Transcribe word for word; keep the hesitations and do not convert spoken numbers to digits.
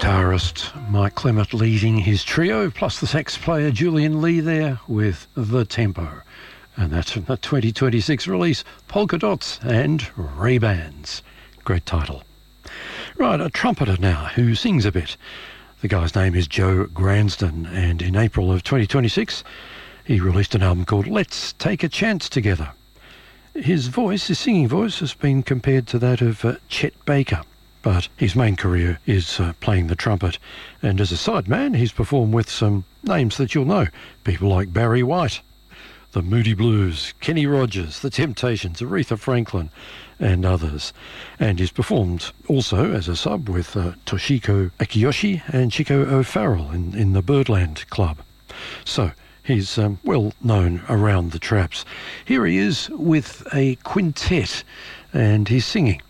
guitarist Mike Clement leading his trio, plus the sax player Julian Lee there with The Tempo. And that's from the twenty twenty-six release, Polka Dots and Ray-Bans. Great title. Right, a trumpeter now who sings a bit. The guy's name is Joe Gransden, and in April of twenty twenty-six, he released an album called Let's Take a Chance Together. His voice, his singing voice, has been compared to that of uh, Chet Baker, but his main career is uh, playing the trumpet. And as a sideman, he's performed with some names that you'll know. People like Barry White, the Moody Blues, Kenny Rogers, The Temptations, Aretha Franklin, and others. And he's performed also as a sub with uh, Toshiko Akiyoshi and Chico O'Farrell in, in the Birdland Club. So he's um, well known around the traps. Here he is with a quintet, and he's singing